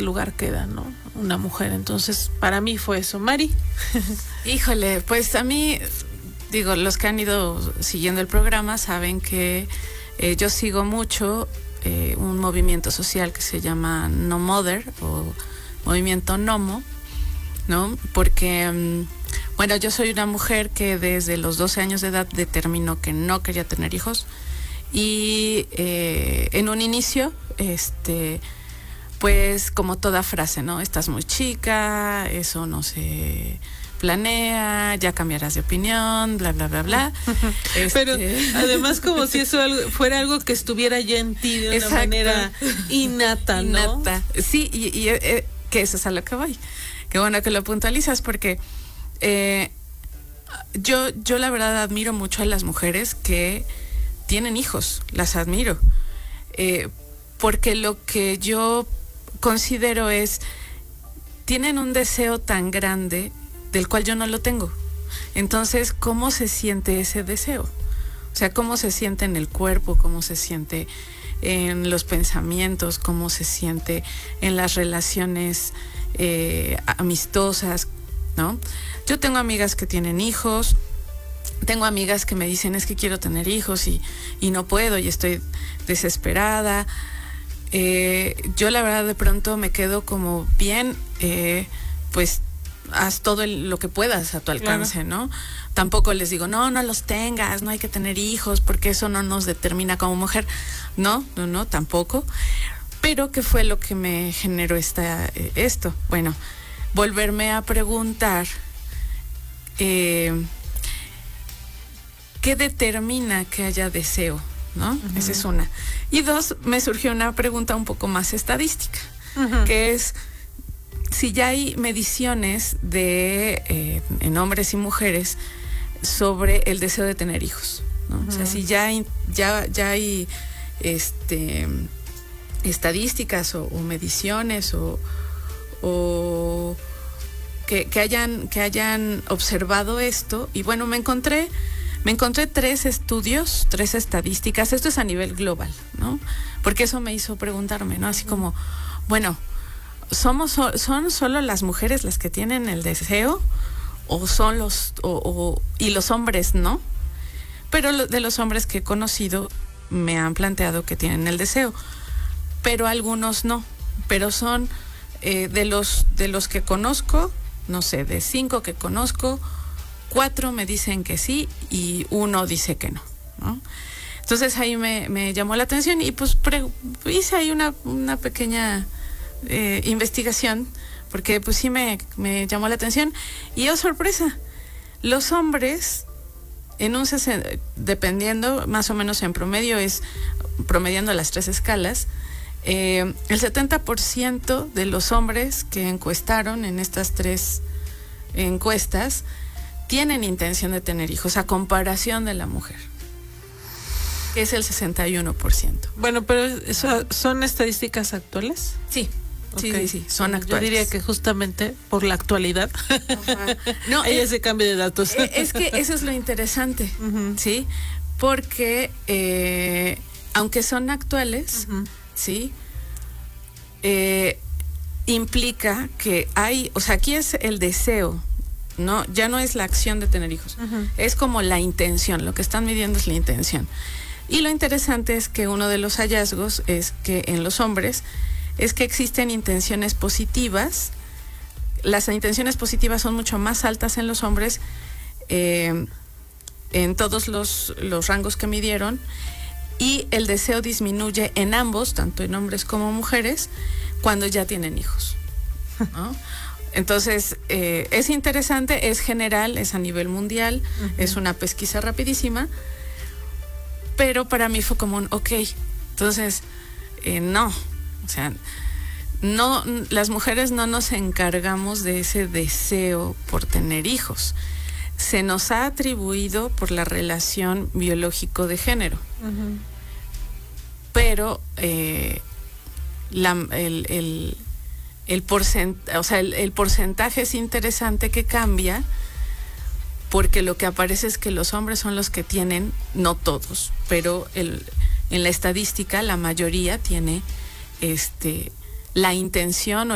lugar queda, ¿no? Una mujer. Entonces, para mí fue eso. Mari. Híjole, pues a mí, digo, los que han ido siguiendo el programa saben que yo sigo mucho un movimiento social que se llama No Mother o movimiento Nomo, ¿no? Porque, bueno, yo soy una mujer que desde los 12 años de edad determinó que no quería tener hijos y en un inicio, pues como toda frase, ¿no? Estás muy chica, eso no se planea, ya cambiarás de opinión, bla, bla, bla, bla. Pero además como si eso fuera algo que estuviera ya en ti de una manera innata, ¿no? Innata. Sí, y que eso es a lo que voy. Qué bueno que lo puntualizas porque yo la verdad admiro mucho a las mujeres que tienen hijos, las admiro. Porque lo que yo considero es, tienen un deseo tan grande del cual yo no lo tengo. Entonces, ¿cómo se siente ese deseo? O sea, ¿cómo se siente en el cuerpo? ¿Cómo se siente en los pensamientos? ¿Cómo se siente en las relaciones amistosas? ¿No? Yo tengo amigas que tienen hijos, tengo amigas que me dicen, es que quiero tener hijos y no puedo y estoy desesperada. Yo la verdad de pronto me quedo como bien, pues haz todo lo que puedas a tu alcance, claro, ¿no? Tampoco les digo, no los tengas, no hay que tener hijos porque eso no nos determina como mujer. No, tampoco. Pero ¿qué fue lo que me generó esto? Bueno, volverme a preguntar ¿qué determina que haya deseo? ¿No? Uh-huh. Esa es una. Y dos, me surgió una pregunta un poco más estadística, uh-huh, que es si ya hay mediciones en hombres y mujeres sobre el deseo de tener hijos, ¿no? Uh-huh. O sea, si ya hay estadísticas o mediciones o que hayan observado esto. Y bueno, me encontré 3 estudios, 3 estadísticas. Esto es a nivel global, ¿no? Porque eso me hizo preguntarme, ¿no? Así como, bueno, ¿son solo las mujeres las que tienen el deseo? ¿O son los hombres no? Pero de los hombres que he conocido me han planteado que tienen el deseo, pero algunos no. Pero son de los que conozco, no sé, de 5 que conozco, 4 me dicen que sí y 1 dice que no, ¿no? Entonces ahí me llamó la atención y pues hice ahí una pequeña investigación, porque pues sí me llamó la atención y sorpresa, los hombres dependiendo más o menos en promedio, promediando las 3 escalas, el 70% de los hombres que encuestaron en estas 3 encuestas tienen intención de tener hijos, a comparación de la mujer, que es el 61%. Bueno, pero ¿son estadísticas actuales? Sí. Okay. Sí, son actuales. Yo diría que justamente por la actualidad no hay ese cambio de datos. Es que eso es lo interesante, uh-huh, ¿sí? Porque aunque son actuales, uh-huh, ¿sí? Implica que hay, o sea, aquí es el deseo, ¿no? Ya no es la acción de tener hijos, uh-huh, es como la intención, lo que están midiendo es la intención. Y lo interesante es que uno de los hallazgos es que en los hombres es que existen intenciones positivas. Las intenciones positivas son mucho más altas en los hombres en todos los rangos que midieron, y el deseo disminuye en ambos, tanto en hombres como mujeres, cuando ya tienen hijos, ¿no? Entonces, es interesante, es general, es a nivel mundial, uh-huh, es una pesquisa rapidísima, pero para mí fue como entonces, no. O sea, no, las mujeres no nos encargamos de ese deseo por tener hijos. Se nos ha atribuido por la relación biológico de género. Uh-huh. Pero el porcentaje es interesante que cambia, porque lo que aparece es que los hombres son los que tienen, no todos, pero en la estadística la mayoría tiene la intención